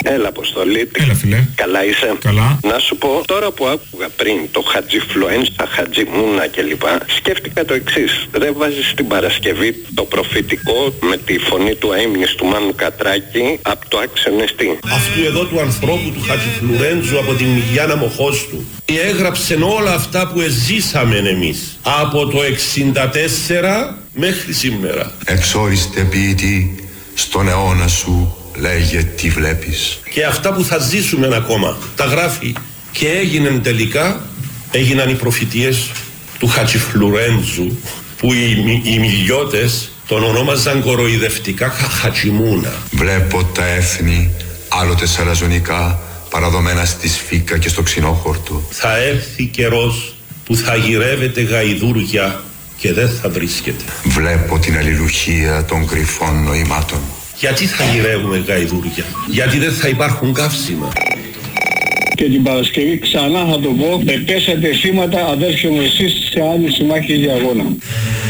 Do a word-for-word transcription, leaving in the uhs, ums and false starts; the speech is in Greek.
Έλα, Αποστολή. Έλα, φιλέ. Καλά είσαι? Καλά. Να σου πω, τώρα που άκουγα πριν το Χατζιφλουένσα, Χατζιμούνα κλπ. Σκέφτηκα το εξής. Δεν βάζεις την Παρασκευή το προφητικό με τη φωνή του αείμνης του Μάνου Κατράκη από το άξιον εστί. Αυτού εδώ του ανθρώπου του Χατζιφλουρέντζου από την Μυγιάνα Μοχώστου. Έγραψε όλα αυτά που εζήσαμε εμείς από το εξήντα τέσσερα μέχρι σήμερα. Εξόριστε ποιητή, στον αιώνα σου λέγε τι βλέπεις. Και αυτά που θα ζήσουμε ακόμα τα γράφει. Και έγιναν τελικά, έγιναν οι προφητείες του Χατζιφλουρέντζου, που οι, οι μιλιώτες τον ονόμαζαν κοροϊδευτικά Χατζιμούνα. Βλέπω τα έθνη άλλοτε σαλαζονικά παραδομένα στη σφίκα και στο ξινόχορτο. Θα έρθει καιρός που θα γυρεύεται γαϊδούρια και δεν θα βρίσκεται. Βλέπω την αλληλουχία των κρυφών νοημάτων. Γιατί θα γυρεύουμε γαϊδούρια? Γιατί δεν θα υπάρχουν καύσιμα. Και την Παρασκευή ξανά θα το πω, πέσατε θύματα αδέρφια μου εσείς σε άλλη συμμάχη για αγώνα.